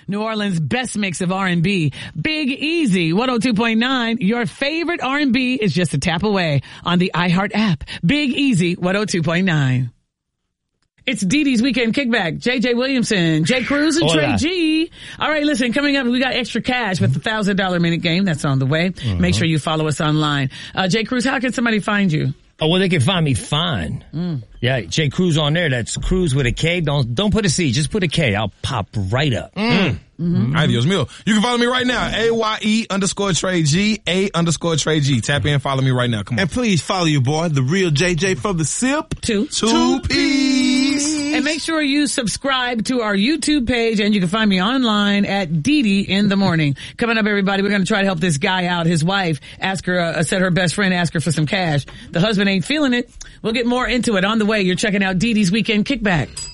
New Orleans' best mix of R&B. Big Easy, 102.9. Your favorite R&B is just a tap away on the iHeart app. Big Easy, 102.9. It's Dee Dee's Weekend Kickback. JJ Williamson, Jay Cruz, and Trey G. All right, listen, coming up, we got extra cash with the $1,000 minute game. That's on the way. Make sure you follow us online. Jay Cruz, how can somebody find you? Oh, well, they can find me fine. Yeah, Jay Cruz on there. That's Cruz with a K. Don't put a C. Just put a K. I'll pop right up. Ay, Dios mío. You can follow me right now. AYE_Trey G. A_Trey G. Tap in, follow me right now. Come on. And please follow your boy, the real JJ from the SIP. Two P's. And make sure you subscribe to our YouTube page, and you can find me online at Dee Dee in the morning. Coming up, everybody, we're going to try to help this guy out. His wife asked her, said her best friend asked her for some cash. The husband ain't feeling it. We'll get more into it on the way. You're checking out Dee Dee's Weekend Kickback.